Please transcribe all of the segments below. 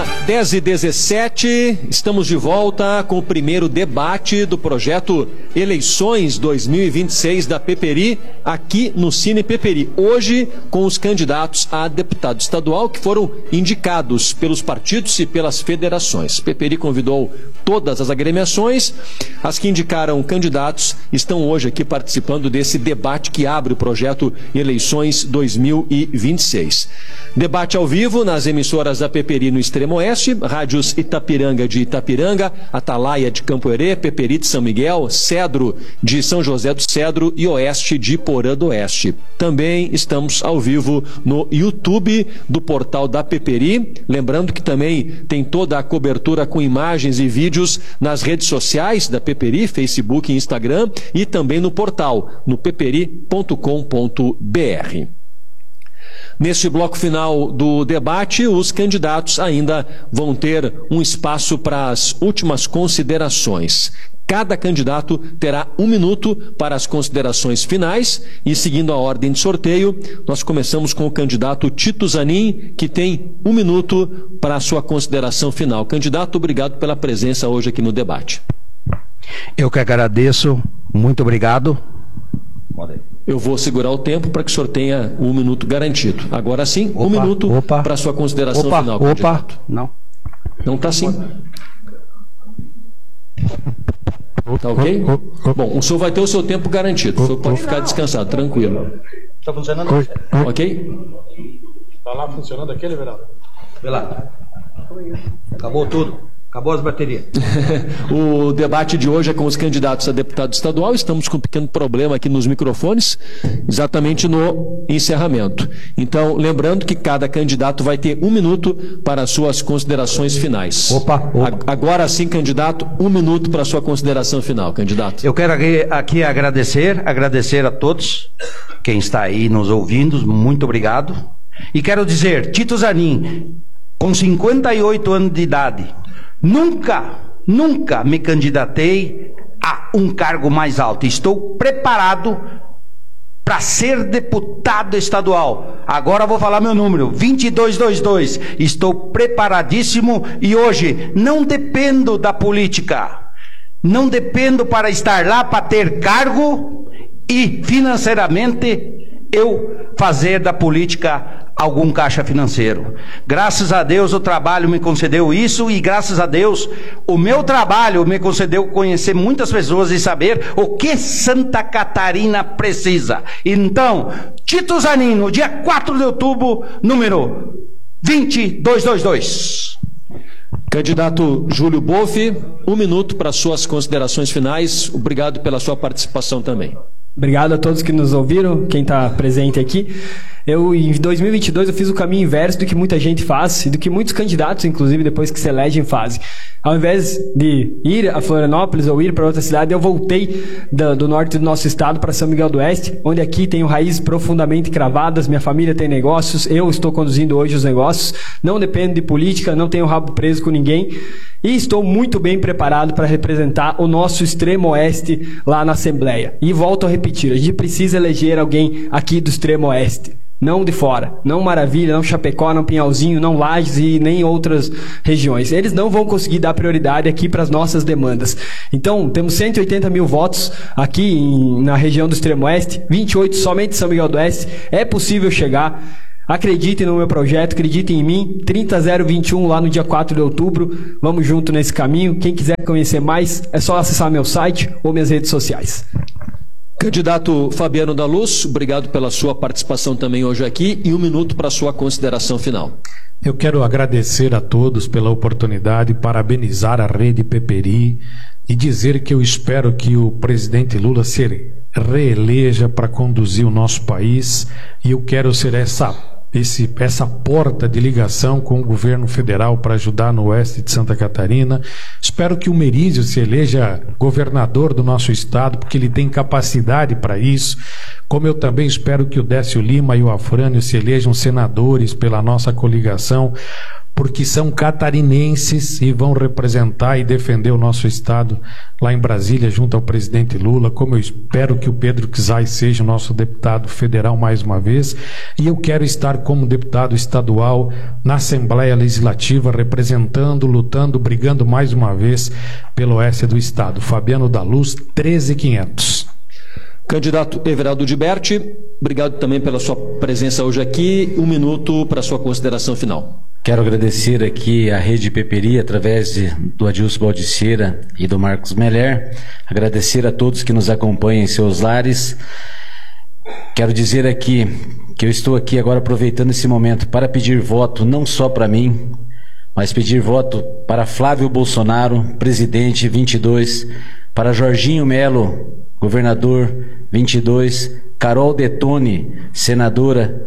Agora, 10h17, estamos de volta com o primeiro debate do projeto Eleições 2026 da Peperi, aqui no Cine Peperi. Hoje, com os candidatos a deputado estadual que foram indicados pelos partidos e pelas federações. Peperi convidou todas as agremiações. As que indicaram candidatos estão hoje aqui participando desse debate que abre o projeto Eleições 2026. Debate ao vivo nas emissoras da Peperi no Extremo Oeste, rádios Itapiranga de Itapiranga, Atalaia de Campo Herê, Peperi de São Miguel, Cedro de São José do Cedro e Oeste de Porã do Oeste. Também estamos ao vivo no YouTube do portal da Peperi, lembrando que também tem toda a cobertura com imagens e vídeos nas redes sociais da Peperi, Facebook e Instagram, e também no portal, no peperi.com.br. Neste bloco final do debate, os candidatos ainda vão ter um espaço para as últimas considerações. Cada candidato terá 1 minuto para as considerações finais e, seguindo a ordem de sorteio, nós começamos com o candidato Tito Zanin, que tem 1 minuto para a sua consideração final. Candidato, obrigado pela presença hoje aqui no debate. Eu que agradeço, muito obrigado. Eu vou segurar o tempo para que o senhor tenha 1 minuto garantido. Agora sim, 1 minuto para a sua consideração final, candidato. Não está assim. Tá ok? Bom, o senhor vai ter o seu tempo garantido. O senhor pode ficar descansado, tranquilo. Está funcionando? Ok? Está lá funcionando aquele, vereador? Vê lá. Acabou tudo. Acabou as baterias. O debate de hoje é com os candidatos a deputado estadual. Estamos com um pequeno problema aqui nos microfones, exatamente no encerramento. Então, lembrando que cada candidato vai ter 1 minuto para as suas considerações finais. Agora sim, candidato, 1 minuto para a sua consideração final, candidato. Eu quero aqui agradecer a todos quem está aí nos ouvindo, muito obrigado. E quero dizer, Tito Zanin, com 58 anos de idade, nunca me candidatei a um cargo mais alto. Estou preparado para ser deputado estadual. Agora vou falar meu número, 2222. Estou preparadíssimo e hoje não dependo da política. Não dependo para estar lá para ter cargo e financeiramente eu fazer da política algum caixa financeiro. Graças a Deus o trabalho me concedeu isso e graças a Deus o meu trabalho me concedeu conhecer muitas pessoas e saber o que Santa Catarina precisa. Então, Tito Zanin, no dia 4 de outubro, número 2222. Candidato Júlio Boff, 1 minuto para suas considerações finais. Obrigado pela sua participação também. Obrigado a todos que nos ouviram, quem está presente aqui. Em 2022, eu fiz o caminho inverso do que muita gente faz, e do que muitos candidatos, inclusive, depois que se elegem, fazem. Ao invés de ir a Florianópolis ou ir para outra cidade, eu voltei do norte do nosso estado para São Miguel do Oeste, onde aqui tenho raízes profundamente cravadas, minha família tem negócios, eu estou conduzindo hoje os negócios, não dependo de política, não tenho rabo preso com ninguém, e estou muito bem preparado para representar o nosso Extremo Oeste lá na Assembleia. E volto a repetir, a gente precisa eleger alguém aqui do Extremo Oeste. Não de fora, não Maravilha, não Chapecó, não Pinhalzinho, não Lages e nem outras regiões. Eles não vão conseguir dar prioridade aqui para as nossas demandas. Então, temos 180 mil votos aqui na região do Extremo Oeste, 28 somente em São Miguel do Oeste. É possível chegar. Acreditem no meu projeto, acreditem em mim. 30021 lá no dia 4 de outubro. Vamos junto nesse caminho. Quem quiser conhecer mais, é só acessar meu site ou minhas redes sociais. Candidato Fabiano da Luz, obrigado pela sua participação também hoje aqui e 1 minuto para a sua consideração final. Eu quero agradecer a todos pela oportunidade, parabenizar a Rede Peperi e dizer que eu espero que o presidente Lula se reeleja para conduzir o nosso país e eu quero ser essa porta de ligação com o governo federal para ajudar no oeste de Santa Catarina. Espero que o Merizio se eleja governador do nosso estado, porque ele tem capacidade para isso, como eu também espero que o Décio Lima e o Afrânio se elejam senadores pela nossa coligação, porque são catarinenses e vão representar e defender o nosso estado lá em Brasília, junto ao presidente Lula, como eu espero que o Pedro Kizai seja o nosso deputado federal mais uma vez, e eu quero estar como deputado estadual na Assembleia Legislativa, representando, lutando, brigando mais uma vez pelo oeste do estado. Fabiano da Luz, 13500. Candidato Everaldo Diberti, obrigado também pela sua presença hoje aqui. 1 minuto para a sua consideração final. Quero agradecer aqui à Rede Peperi, através do Adilson Baldiceira e do Marcos Meller. Agradecer a todos que nos acompanham em seus lares. Quero dizer aqui que eu estou aqui agora aproveitando esse momento para pedir voto não só para mim, mas pedir voto para Flávio Bolsonaro, presidente, 22, para Jorginho Melo, governador, 22, Carol Detone, senadora,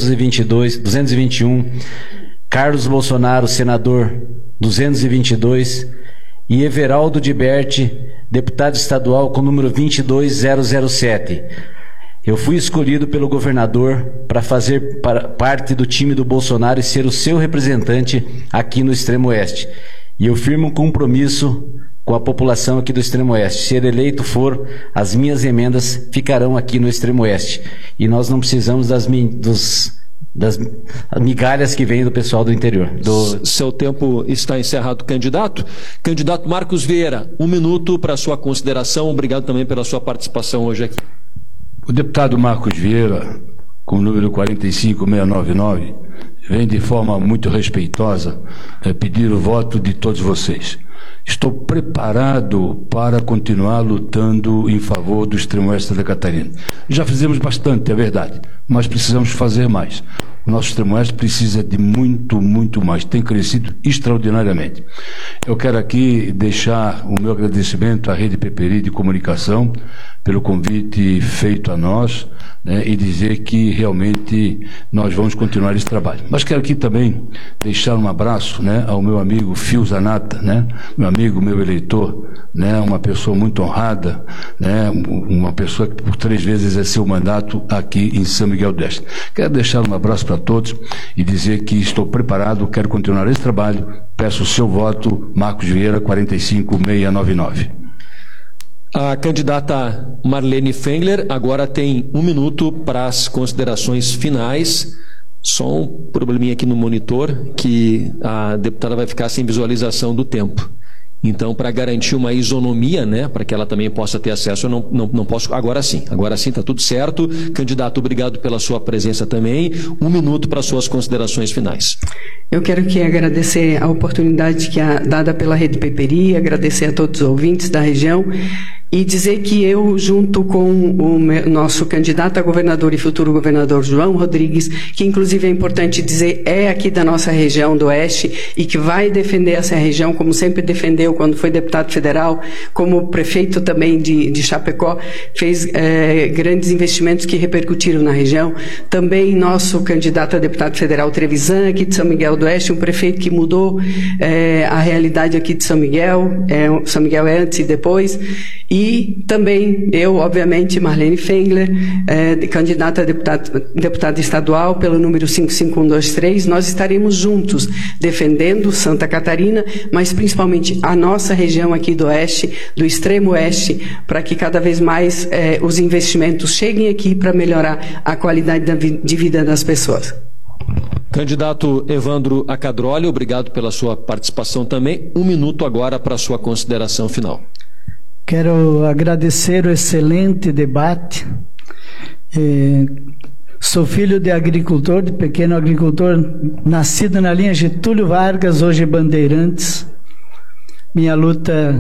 221, Carlos Bolsonaro, senador, 222, e Everaldo Diberti, deputado estadual com número 22007. Eu fui escolhido pelo governador para fazer parte do time do Bolsonaro e ser o seu representante aqui no Extremo Oeste. E eu firmo um compromisso com a população aqui do Extremo Oeste. Se eleito for, as minhas emendas ficarão aqui no Extremo Oeste. E nós não precisamos das migalhas que vêm do pessoal do interior. Seu tempo está encerrado, candidato. Candidato Marcos Vieira, 1 minuto para a sua consideração. Obrigado também pela sua participação hoje aqui. O deputado Marcos Vieira, com o número 45699, vem de forma muito respeitosa pedir o voto de todos vocês. Estou preparado para continuar lutando em favor do Extremo Oeste da Catarina. Já fizemos bastante, é verdade, mas precisamos fazer mais. O nosso Extremo Oeste precisa de muito, muito mais. Tem crescido extraordinariamente. Eu quero aqui deixar o meu agradecimento à Rede Peperi de Comunicação pelo convite feito a nós, né, e dizer que realmente nós vamos continuar esse trabalho. Mas quero aqui também deixar um abraço, né, ao meu amigo Fio Zanata, né, meu amigo, meu eleitor, né, uma pessoa muito honrada, né, uma pessoa que por 3 vezes exerceu o mandato aqui em São Miguel do Oeste. Quero deixar um abraço para todos e dizer que estou preparado, quero continuar esse trabalho. Peço o seu voto, Marcos Vieira, 45699. A candidata Marlene Fengler agora tem 1 minuto para as considerações finais. Só um probleminha aqui no monitor, que a deputada vai ficar sem visualização do tempo. Então, para garantir uma isonomia, né, para que ela também possa ter acesso, eu não posso. Agora sim, está tudo certo. Candidato, obrigado pela sua presença também. 1 minuto para suas considerações finais. Eu quero aqui agradecer a oportunidade que é dada pela Rede Peperi, agradecer a todos os ouvintes da região e dizer que eu, junto com o nosso candidato a governador e futuro governador João Rodrigues, que inclusive é importante dizer, é aqui da nossa região do Oeste e que vai defender essa região, como sempre defendeu quando foi deputado federal, como prefeito também de Chapecó, fez grandes investimentos que repercutiram na região. Também nosso candidato a deputado federal Trevisan, aqui de São Miguel do Oeste, um prefeito que mudou a realidade aqui de São Miguel. São Miguel é antes e depois. E também eu, obviamente, Marlene Fengler, candidata a deputada estadual pelo número 55123, nós estaremos juntos defendendo Santa Catarina, mas principalmente a nossa região aqui do Oeste, do Extremo Oeste, para que cada vez mais os investimentos cheguem aqui para melhorar a qualidade de vida das pessoas. Candidato Evandro Acadrolli, obrigado pela sua participação também. 1 minuto agora para a sua consideração final. Quero agradecer o excelente debate. Sou filho de agricultor, de pequeno agricultor, nascido na linha Getúlio Vargas, hoje Bandeirantes. Minha luta